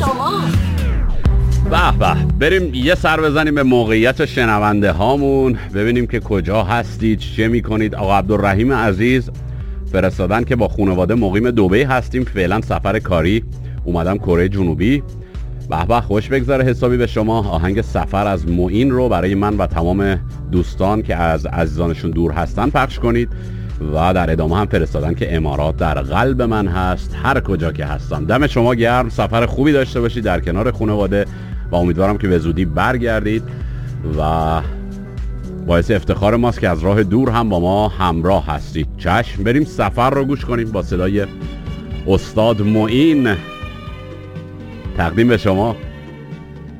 شما. به به، بریم یه سر بزنیم به موقعیت شنونده هامون، ببینیم که کجا هستید، چه میکنید. آقا عبدالرحیم عزیز فرستادن که با خانواده مقیم دبی هستیم، فعلا سفر کاری، اومدم کره جنوبی. به به، خوش بگذره حسابی به شما. آهنگ سفر از معین رو برای من و تمام دوستان که از عزیزانشون دور هستن پخش کنید. و در ادامه هم فرستادن که امارات در قلب من هست هر کجا که هستم. دم شما گرم، سفر خوبی داشته باشید در کنار خانواده و امیدوارم که به زودی برگردید و باعث افتخار ماست که از راه دور هم با ما همراه هستید. چشم، بریم سفر رو گوش کنیم با صدای استاد معین. تقدیم به شما.